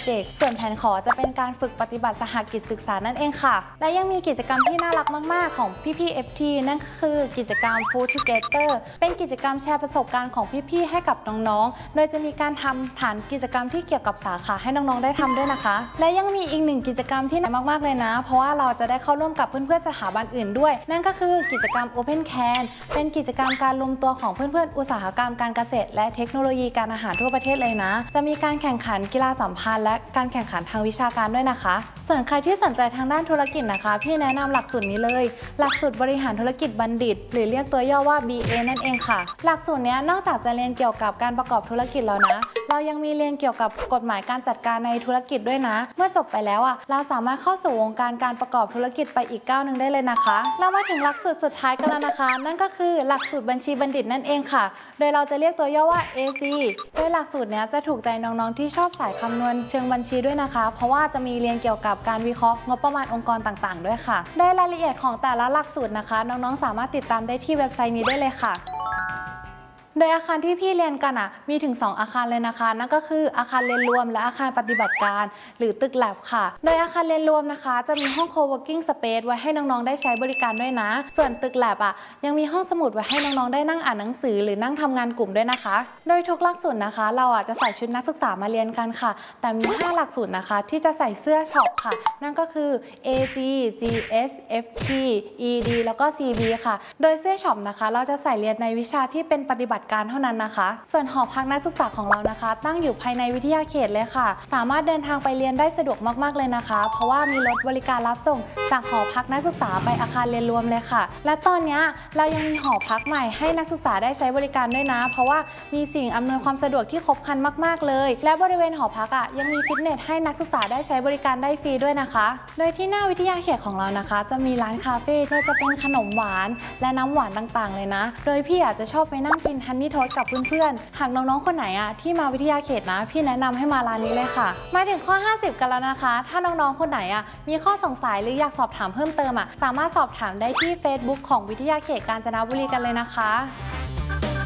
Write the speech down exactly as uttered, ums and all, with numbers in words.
เจกต์ส่วนแผนขอจะเป็นการฝึกปฏิบัติสหกิจศึกษานั่นเองค่ะและยังมีกิจกรรมที่น่ารักมากๆของพี่ๆ เอฟ ที นั่นคือกิจกรรม Food Together เป็นกิจกรรมแชร์ประสบการณ์ของพี่ๆให้กับน้องๆโดยจะมีการทำฐานกิจกรรมที่เกี่ยวกับสาขาให้น้องๆได้ทำด้วยนะคะและยังมีอีกหนึ่งกิจกรรมที่น่ามากๆเลยนะเพราะว่าเราจะได้เข้าร่วมกับเพื่อนๆสถาบันอื่นด้วยนั่นก็คือกิจกรรม Open Can เป็นกิจกรรมการรวมตัวของเพื่อนๆอุตสาหกรรมการเกษตรและเทคโนโลยีการอาหารทั่วประเทศเลยนะจะมีการแข่งขันกีฬาสัมพันธ์และการแข่งขันทางวิชาการด้วยนะคะส่วนใครที่สนใจทางด้านธุรกิจนะคะพี่แนะนำหลักสูตรนี้เลยหลักสูตรบริหารธุรกิจบัณฑิตหรือเรียกตัวย่อว่า บี เอ นั่นเองค่ะหลักสูตรนี้นอกจากจะเรียนเกี่ยวกับการประกอบธุรกิจแล้วนะเรายังมีเรียนเกี่ยวกับกฎหมายการจัดการในธุรกิจด้วยนะเมื่อจบไปแล้วอ่ะเราสามารถเข้าสู่วงการการประกอบธุรกิจไปอีกก้าวหนึ่งได้เลยนะคะเรามาถึงหลักสูตรสุดท้ายกันแล้วนะคะนั่นก็คือหลักสูตรบัญชีบัณฑิตนั่นเองค่ะโดยเราจะเรียกตัวย่อว่า เอ ซี โดยหลักสูตรนี้จะถูกใจน้องๆที่ชอบสายคำนวณเชิงบัญชีด้วยนะคะเพราะว่าจะมีเรียนเกี่ยวกับการวิเคราะห์งบประมาณองค์กรต่างๆด้วยค่ะโดยรายละเอียดของแต่ละหลักสูตรนะคะน้องๆสามารถติดตามได้ที่เว็บไซต์นี้ได้เลยค่ะโดยอาคารที่พี่เรียนกันอ่ะมีถึงสองอาคารเลยนะคะนั่นก็คืออาคารเรียนรวมและอาคารปฏิบัติการหรือตึกแลบค่ะโดยอาคารเรียนรวมนะคะจะมีห้อง co-working space ไว้ให้น้องๆได้ใช้บริการด้วยนะส่วนตึกแลบอ่ะยังมีห้องสมุดไว้ให้น้องๆได้นั่งอ่านหนังสือหรือนั่งทำงานกลุ่มด้วยนะคะโดยทุกหลักสูตรนะคะเราอ่ะจะใส่ชุดนักศึกษามาเรียนกันค่ะแต่มีห้าหลักสูตรนะคะที่จะใส่เสื้อช็อปค่ะนั่นก็คือ เอ จี จี เอส เอฟ ที อี ดี แล้วก็ ซี บี ค่ะโดยเสื้อช็อปนะคะเราจะใส่เรียนในวิชาที่เป็นปฏิบัติการเท่านั้นนะคะส่วนหอพักนักศึกษาของเรานะคะตั้งอยู่ภายในวิทยาเขตเลยค่ะสามารถเดินทางไปเรียนได้สะดวกมากๆเลยนะคะเพราะว่ามีรถบริการรับส่งจากหอพักนักศึกษาไปอาคารเรียนรวมเลยค่ะและตอนนี้เรายังมีหอพักใหม่ให้นักศึกษาได้ใช้บริการด้วยนะเพราะว่ามีสิ่งอำนวยความสะดวกที่ครบครันมากๆเลยและบริเวณหอพักอ่ะยังมีฟิตเนสให้นักศึกษาได้ใช้บริการได้ฟรีด้วยนะคะโดยที่หน้าวิทยาเขตของเรานะคะจะมีร้านคาเฟ่ที่จะเป็นขนมหวานและน้ำหวานต่างๆเลยนะโดยพี่อาจจะชอบไปนั่งกินฮันนี่โทสต์กับเพื่อนๆหากน้องๆคนไหนอะที่มาวิทยาเขตนะพี่แนะนำให้มาร้านนี้เลยค่ะมาถึงข้อห้าสิบกันแล้วนะคะถ้าน้องๆคนไหนอะมีข้อสงสัยหรืออยากสอบถามเพิ่มเติมอะสามารถสอบถามได้ที่ Facebook ของวิทยาเขตกาญจนบุรีกันเลยนะคะ